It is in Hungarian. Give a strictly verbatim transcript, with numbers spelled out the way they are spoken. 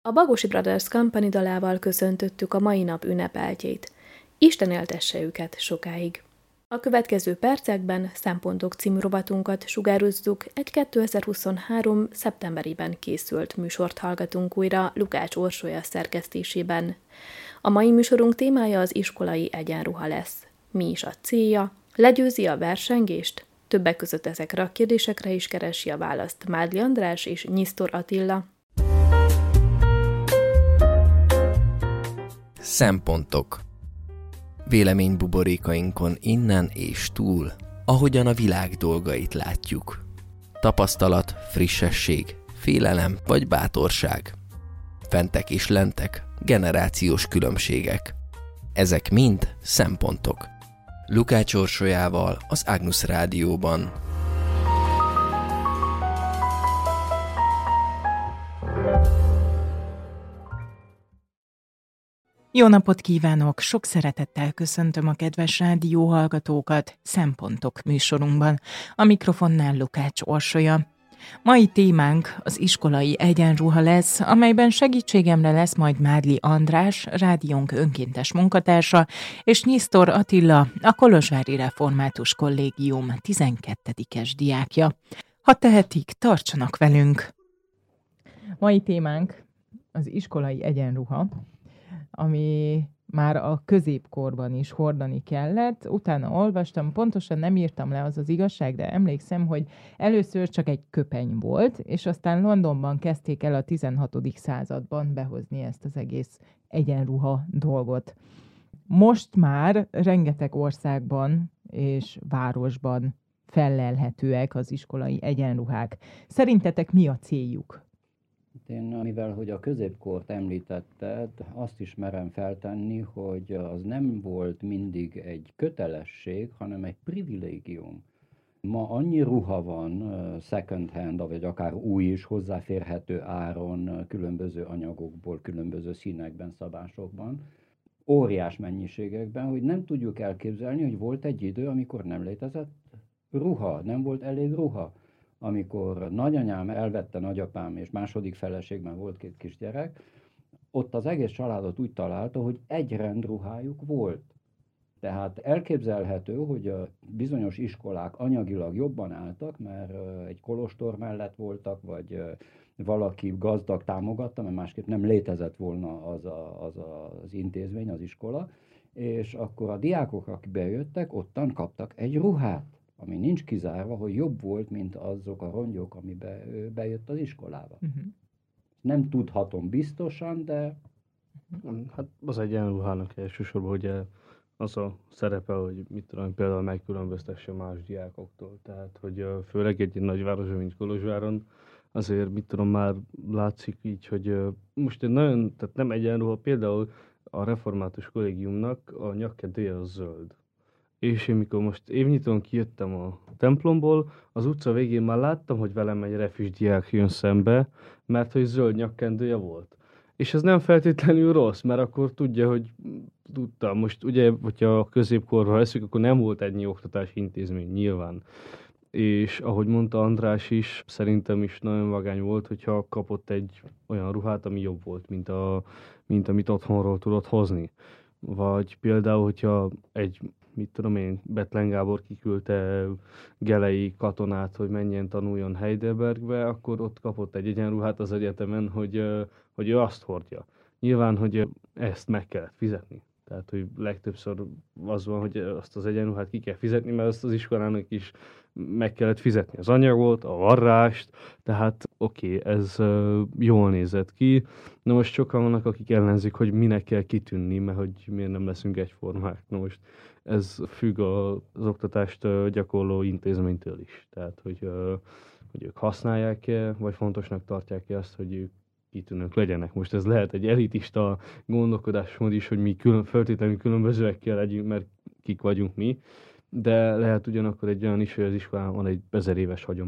A Bagosi Brothers Company dalával köszöntöttük a mai nap ünnepeltjét. Isten éltesse őket sokáig. A következő percekben Szempontok című rovatunkat sugározzuk, egy kétezer-huszonhárom. szeptemberében készült műsort hallgatunk újra Lukács Orsolya szerkesztésében. A mai műsorunk témája az iskolai egyenruha lesz. Mi is a célja? Legyőzi a versengést? Többek között ezekre a kérdésekre is keresi a választ Mádli András és Nyisztor Attila. Szempontok. Véleménybuborékainkon innen és túl, ahogyan a világ dolgait látjuk. Tapasztalat, frissesség, félelem vagy bátorság. Fentek és lentek, generációs különbségek. Ezek mind szempontok. Lukács Orsolyával az Agnus Rádióban. Jó napot kívánok! Sok szeretettel köszöntöm a kedves rádióhallgatókat Szempontok műsorunkban. A mikrofonnál Lukács Orsolya. Mai témánk az iskolai egyenruha lesz, amelyben segítségemre lesz majd Mádli András, rádiónk önkéntes munkatársa, és Nyisztor Attila, a Kolozsvári Református Kollégium tizenkettedikes diákja. Ha tehetik, tartsanak velünk! Mai témánk az iskolai egyenruha, ami már a középkorban is hordani kellett. Utána olvastam, pontosan nem írtam le, az az igazság, de emlékszem, hogy először csak egy köpeny volt, és aztán Londonban kezdték el a tizenhatodik században behozni ezt az egész egyenruha dolgot. Most már rengeteg országban és városban fellelhetőek az iskolai egyenruhák. Szerintetek mi a céljuk? Én, mivel hogy a középkort említetted, azt is merem feltenni, hogy az nem volt mindig egy kötelesség, hanem egy privilégium. Ma annyi ruha van second hand, vagy akár új is hozzáférhető áron, különböző anyagokból, különböző színekben, szabásokban, óriás mennyiségekben, hogy nem tudjuk elképzelni, hogy volt egy idő, amikor nem létezett ruha, nem volt elég ruha. Amikor nagyanyám elvette nagyapám, és második feleségben volt két kisgyerek, ott az egész családot úgy találta, hogy egy rendruhájuk volt. Tehát elképzelhető, hogy a bizonyos iskolák anyagilag jobban álltak, mert egy kolostor mellett voltak, vagy valaki gazdag támogatta, mert másképp nem létezett volna az a, az, a, az intézmény, az iskola, és akkor a diákok, akik bejöttek, ottan kaptak egy ruhát, ami nincs kizárva, hogy jobb volt, mint azok a rongyok, amiben ő bejött az iskolába. Uh-huh. Nem tudhatom biztosan, de... Hát az egyenruhának elsősorban, hogy az a szerepe, hogy mit tudom, például megkülönböztesse más diákoktól. Tehát, hogy főleg egy nagyvárosban, mint Kolozsváron, azért mit tudom, már látszik így, hogy most egy nagyon, tehát nem egyenruha, például a Református Kollégiumnak a nyakkendője az zöld. És én mikor most évnyiton kijöttem a templomból, az utca végén már láttam, hogy velem egy refis diák jön szembe, mert hogy zöld nyakkendője volt. És ez nem feltétlenül rossz, mert akkor tudja, hogy tudtam. Most ugye, hogyha a középkorra leszünk, akkor nem volt ennyi oktatási intézmény, nyilván. És ahogy mondta András is, szerintem is nagyon vagány volt, hogyha kapott egy olyan ruhát, ami jobb volt, mint, a, mint amit otthonról tudott hozni. Vagy például, hogyha egy mit tudom én, Bethlen Gábor kiküldte Gelei katonát, hogy menjen tanuljon Heidelbergbe, akkor ott kapott egy egyenruhát az egyetemen, hogy, hogy ő azt hordja. Nyilván, hogy ezt meg kellett fizetni. Tehát, hogy legtöbbször az van, hogy azt az egyenruhát ki kell fizetni, mert azt az iskolának is meg kellett fizetni az anyagot, a varrást, tehát oké, okay, ez jól nézett ki. Na most sokan vannak, akik ellenzik, hogy minek kell kitűnni, mert hogy miért nem leszünk egyformák. Na most ez függ az oktatást gyakorló intézménytől is. Tehát, hogy, hogy ők használják-e, vagy fontosnak tartják-e azt, hogy ők kitűnők legyenek. Most ez lehet egy elitista gondolkodásmód is, hogy mi külön, feltétlenül különbözőek kell legyünk, mert kik vagyunk mi, de lehet ugyanakkor egy olyan is, hogy az iskolában van egy ezer éves hagyomány.